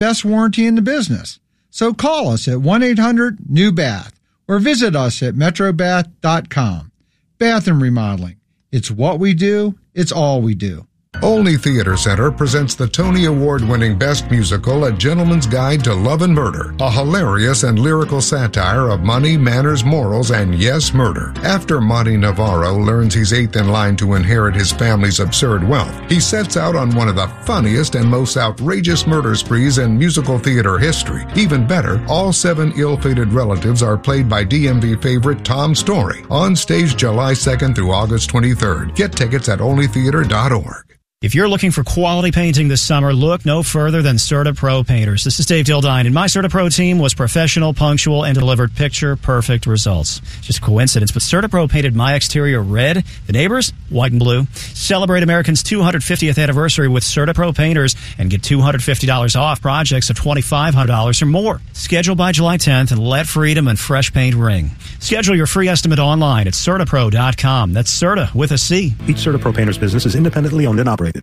best warranty in the business. So call us at 1-800-NEW-BATH or visit us at metrobath.com. Bath and Remodeling. It's what we do. It's all we do. Olney Theater Center presents the Tony Award-winning Best Musical, A Gentleman's Guide to Love and Murder, a hilarious and lyrical satire of money, manners, morals, and yes, murder. After Monty Navarro learns he's eighth in line to inherit his family's absurd wealth, he sets out on one of the funniest and most outrageous murder sprees in musical theater history. Even better, all 7 ill-fated relatives are played by DMV favorite Tom Story. On stage July 2nd through August 23rd. Get tickets at onlytheater.org. If you're looking for quality painting this summer, look no further than CertaPro Painters. This is Dave Dildine, and my CertaPro team was professional, punctual, and delivered picture-perfect results. Just a coincidence, but CertaPro painted my exterior red, the neighbors white and blue. Celebrate Americans' 250th anniversary with CertaPro Painters and get $250 off projects of $2,500 or more. Schedule by July 10th and let freedom and fresh paint ring. Schedule your free estimate online at CertaPro.com. That's Certa with a C. Each CertaPro Painters business is independently owned and operated.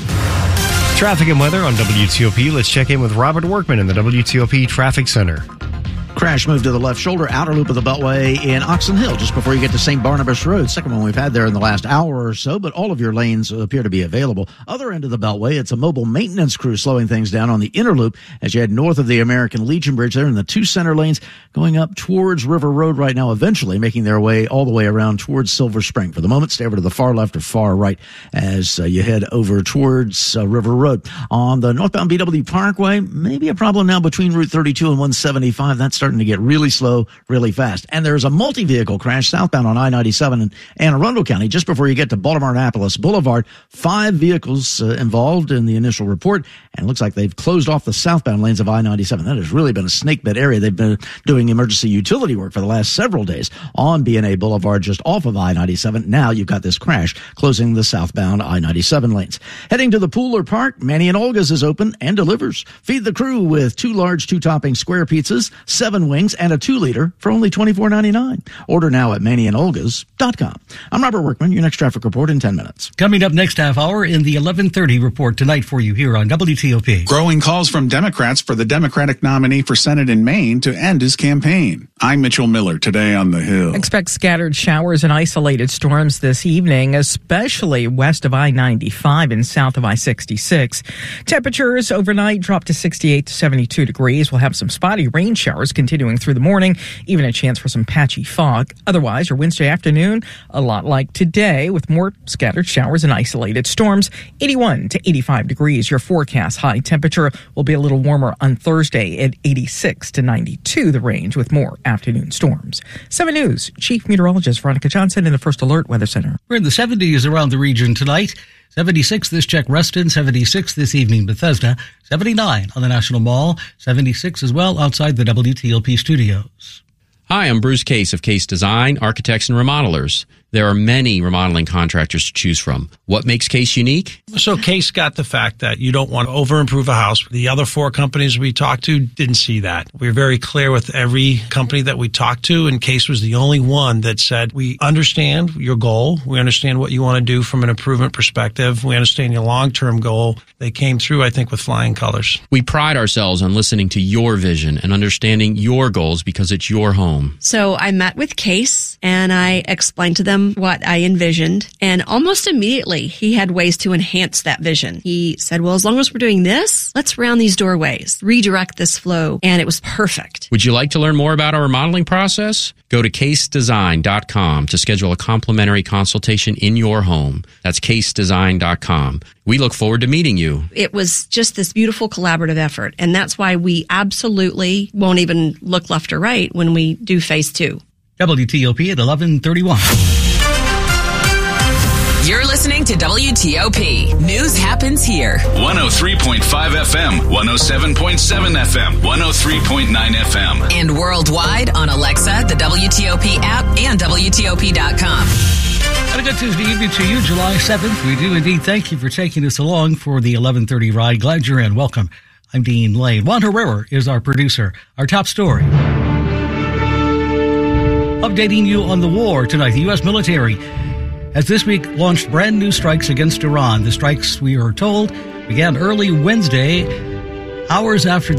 Traffic and weather on WTOP. Let's check in with Robert Workman in the WTOP Traffic Center. Crash moved to the left shoulder, outer loop of the Beltway in Oxon Hill, just before you get to St. Barnabas Road. Second one we've had there in the last hour or so, but all of your lanes appear to be available. Other end of the Beltway, it's a mobile maintenance crew slowing things down on the inner loop as you head north of the American Legion Bridge there in the 2 center lanes, going up towards River Road right now, eventually making their way all the way around towards Silver Spring. For the moment, stay over to the far left or far right as you head over towards River Road. On the northbound BW Parkway, maybe a problem now between Route 32 and 175. That's starting to get really slow, really fast. And there's a multi-vehicle crash southbound on I-97 in Anne Arundel County just before you get to Baltimore-Annapolis Boulevard. 5 vehicles involved in the initial report, and it looks like they've closed off the southbound lanes of I-97. That has really been a snake bit area. They've been doing emergency utility work for the last several days on B&A Boulevard just off of I-97. Now you've got this crash closing the southbound I-97 lanes. Heading to the Pooler Park, Manny and Olga's is open and delivers. Feed the crew with 2 large 2-topping square pizzas, 7 wings, and a 2-liter for only $24.99. Order now at mannyandolgas.com. I'm Robert Workman, your next traffic report in 10 minutes. Coming up next half hour in the 11:30 report tonight for you here on WTOP. Growing calls from Democrats for the Democratic nominee for Senate in Maine to end his campaign. I'm Mitchell Miller, today on The Hill. Expect scattered showers and isolated storms this evening, especially west of I-95 and south of I-66. Temperatures overnight drop to 68 to 72 degrees. We'll have some spotty rain showers continuing through the morning, even a chance for some patchy fog. Otherwise, your Wednesday afternoon, a lot like today, with more scattered showers and isolated storms. 81 to 85 degrees. Your forecast high temperature will be a little warmer on Thursday at 86 to 92, the range, with more afternoon storms. 7 News Chief Meteorologist Veronica Johnson in the First Alert Weather Center. We're in the 70s around the region tonight. 76 this check Reston, 76 this evening Bethesda, 79 on the National Mall, 76 as well outside the WTOP studios. Hi, I'm Bruce Case of Case Design, Architects and Remodelers. There are many remodeling contractors to choose from. What makes Case unique? So Case got the fact that you don't want to over-improve a house. The other 4 companies we talked to didn't see that. We were very clear with every company that we talked to, and Case was the only one that said, we understand your goal. We understand what you want to do from an improvement perspective. We understand your long-term goal. They came through, I think, with flying colors. We pride ourselves on listening to your vision and understanding your goals because it's your home. So I met with Case, and I explained to them what I envisioned, and almost immediately he had ways to enhance that vision. He said, well, as long as we're doing this, let's round these doorways, redirect this flow, and it was perfect. Would you like to learn more about our remodeling process? Go to casedesign.com to schedule a complimentary consultation in your home. That's casedesign.com. We look forward to meeting you. It was just this beautiful collaborative effort, and that's why we absolutely won't even look left or right when we do phase 2. WTOP at 11:31. You're listening to WTOP. News happens here. 103.5 FM, 107.7 FM, 103.9 FM. And worldwide on Alexa, the WTOP app, and WTOP.com. And a good Tuesday evening to you, July 7th. We do indeed thank you for taking us along for the 11:30 ride. Glad you're in. Welcome. I'm Dean Lane. Juan Herrera is our producer. Our top story. Updating you on the war tonight, the U.S. military has this week launched brand new strikes against Iran. The strikes, we are told, began early Wednesday hours after